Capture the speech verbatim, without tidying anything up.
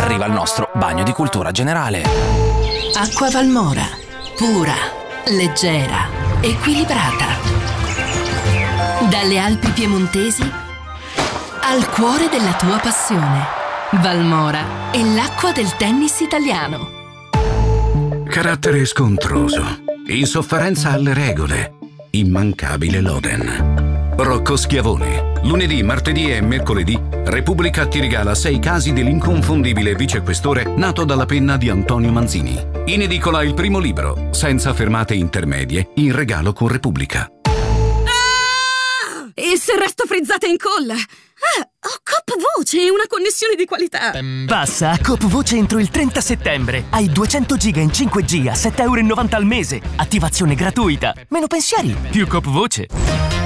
arriva il nostro bagno di cultura generale. Acqua Valmora, pura, leggera, equilibrata. Dalle Alpi piemontesi al cuore della tua passione. Valmora è l'acqua del tennis italiano. Carattere scontroso, insofferenza alle regole, immancabile Loden. Rocco Schiavone. Lunedì, martedì e mercoledì Repubblica ti regala sei casi dell'inconfondibile vicequestore nato dalla penna di Antonio Manzini. In edicola il primo libro, senza fermate intermedie, in regalo con Repubblica. Ah! E se resto frizzata in colla? Ah, ho Coop Voce e una connessione di qualità. Passa a Coop Voce entro il trenta settembre. Hai duecento giga in cinque G a sette virgola novanta euro al mese. Attivazione gratuita. Meno pensieri, più Coop Voce.